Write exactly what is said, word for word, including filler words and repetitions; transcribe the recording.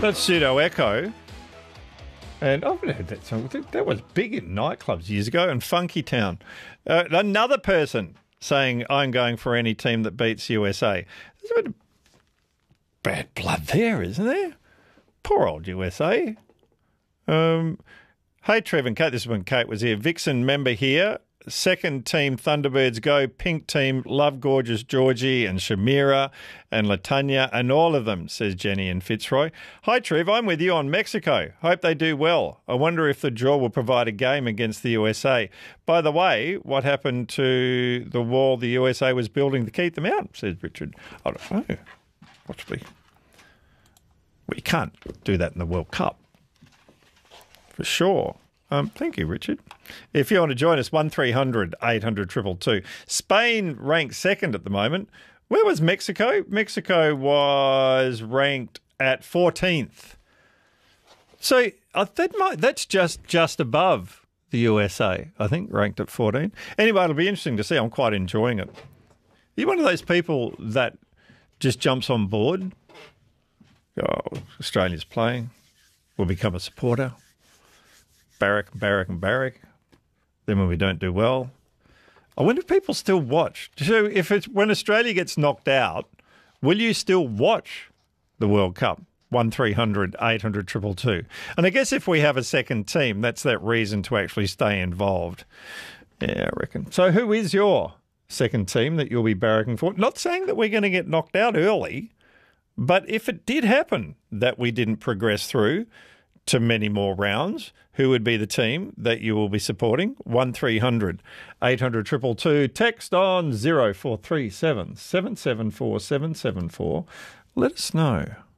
That's Pseudo Echo. And I've heard that song. That was big in nightclubs years ago in Funky Town. Uh, another person saying, I'm going for any team that beats U S A. There's a bit of bad blood there, isn't there? Poor old U S A. Um, hey, Trev and Kate. This is when Kate was here. Vixen member here. Second team Thunderbirds go. Pink team love gorgeous Georgie and Shamira and Latanya and all of them, says Jenny and Fitzroy. Hi, Trev. I'm with you on Mexico. Hope they do well. I wonder if the draw will provide a game against the U S A. By the way, what happened to the wall the U S A was building to keep them out, says Richard. I don't know. Possibly. Well, you can't do that in the World Cup. For sure. Um, thank you, Richard. If you want to join us, one three hundred eight hundred two two two. Spain ranks second at the moment. Where was Mexico? Mexico was ranked at fourteenth. So uh, that might, that's just, just above the U S A, I think, ranked at fourteen. Anyway, it'll be interesting to see. I'm quite enjoying it. Are you one of those people that just jumps on board? Oh, Australia's playing. We'll become a supporter. Barrack, barrack and barrack. Then when we don't do well, I wonder if people still watch. So if it's when Australia gets knocked out, will you still watch the World Cup? one three hundred eight hundred two two two. And I guess if we have a second team, that's that reason to actually stay involved. Yeah, I reckon. So who is your second team that you'll be barracking for? Not saying that we're going to get knocked out early, but if it did happen that we didn't progress through to many more rounds, who would be the team that you will be supporting? one three hundred eight hundred two two two. Text on zero four three seven seven seven four seven seven four. Let us know.